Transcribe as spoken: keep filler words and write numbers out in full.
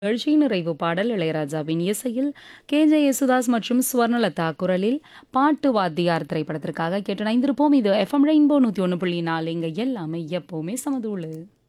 நிகழ்ச்சியின் நிறைவு பாடல் இளையராஜாவின் இசையில் கே ஜே யேசுதாஸ் மற்றும் ஸ்வர்ணலதா குரலில் பாட்டு வாத்தியார் திரைப்படத்திற்காக கேட்டு இணைந்திருப்போம். இது எஃப்எம் ரெயின்போ நூற்றி ஒன்று புள்ளி நாலு இங்க எல்லாமே எப்பவுமே சமதூளு.